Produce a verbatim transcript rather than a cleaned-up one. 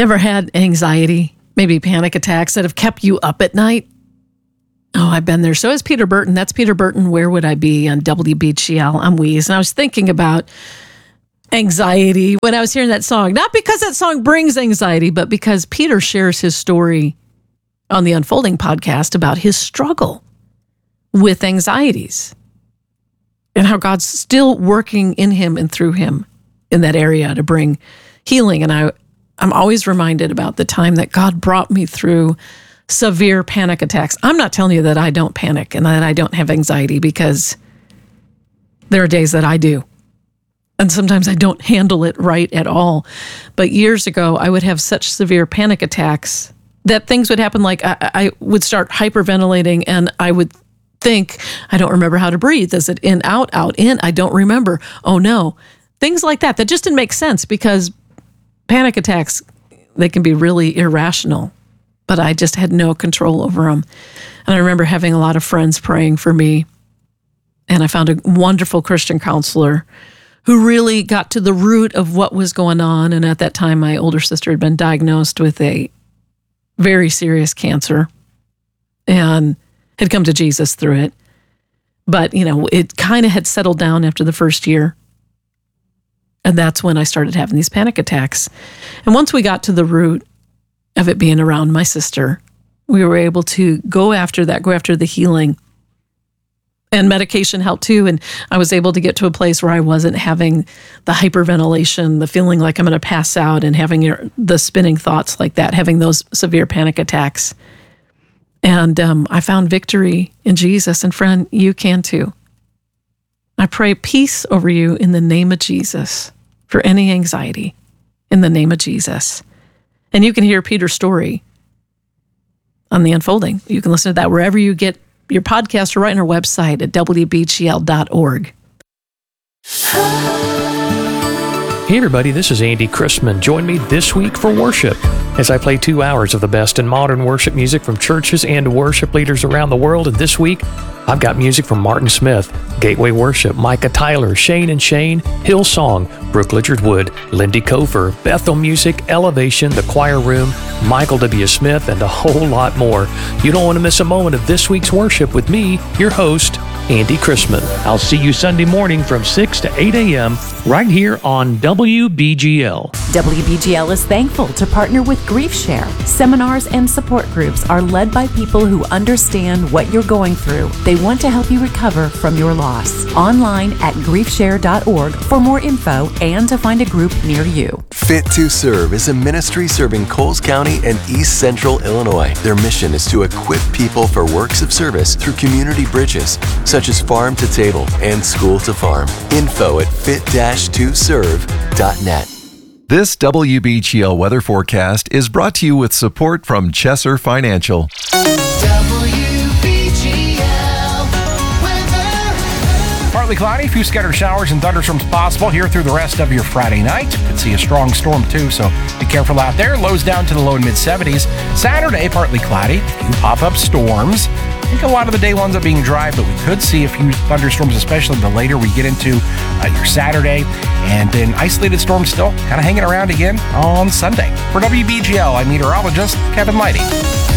Ever had anxiety, maybe panic attacks that have kept you up at night? Oh, I've been there. So is Peter Burton. That's Peter Burton. Where would I be on W B G L? I'm Weeze. And I was thinking about anxiety when I was hearing that song. Not because that song brings anxiety, but because Peter shares his story on the Unfolding podcast about his struggle with anxieties and how God's still working in him and through him in that area to bring healing. And I, I'm always reminded about the time that God brought me through severe panic attacks. I'm not telling you that I don't panic and that I don't have anxiety, because there are days that I do. And sometimes I don't handle it right at all. But years ago, I would have such severe panic attacks that things would happen, like I, I would start hyperventilating and I would think, I don't remember how to breathe. Is it in, out, out, in? I don't remember. Oh no. Things like that. That just didn't make sense, because panic attacks, they can be really irrational, but I just had no control over them. And I remember having a lot of friends praying for me. And I found a wonderful Christian counselor who really got to the root of what was going on. And at that time, my older sister had been diagnosed with a very serious cancer and had come to Jesus through it. But, you know, it kind of had settled down after the first year. And that's when I started having these panic attacks. And once we got to the root of it being around my sister, we were able to go after that, go after the healing. And medication helped too. And I was able to get to a place where I wasn't having the hyperventilation, the feeling like I'm going to pass out, and having your, the spinning thoughts like that, having those severe panic attacks. And um, I found victory in Jesus. And friend, you can too. I pray peace over you in the name of Jesus for any anxiety, in the name of Jesus. And you can hear Peter's story on The Unfolding. You can listen to that wherever you get your podcast, or right on our website at w b g l dot org. Hey everybody, this is Andy Christman. Join me this week for worship as I play two hours of the best in modern worship music from churches and worship leaders around the world. And this week, I've got music from Martin Smith, Gateway Worship, Micah Tyler, Shane and Shane, Hillsong, Brooke Lichard Wood, Lindy Cofer, Bethel Music, Elevation, The Choir Room, Michael W. Smith, and a whole lot more. You don't want to miss a moment of this week's worship with me, your host, Andy Christman. I'll see you Sunday morning from six to eight a.m. right here on W B G L. W B G L is thankful to partner with GriefShare. Seminars and support groups are led by people who understand what you're going through. They want to help you recover from your loss. Online at grief share dot org for more info and to find a group near you. Fit to Serve is a ministry serving Coles County and East Central Illinois. Their mission is to equip people for works of service through community bridges, such as farm to table and school to farm. Info at fit dash to serve dot net. This W B G L weather forecast is brought to you with support from Chesser Financial. Partly cloudy, a few scattered showers and thunderstorms possible here through the rest of your Friday night. Could see a strong storm too, so be careful out there. Lows down to the low and mid seventies. Saturday, partly cloudy, a few pop-up storms. I think a lot of the day will end up being dry, but we could see a few thunderstorms, especially the later we get into uh, your Saturday. And then isolated storms still kind of hanging around again on Sunday. For W B G L, I'm meteorologist Kevin Lighty.